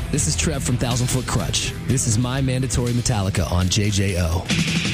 This is Trev from 1000 Foot Crutch. This is my mandatory Metallica on JJO.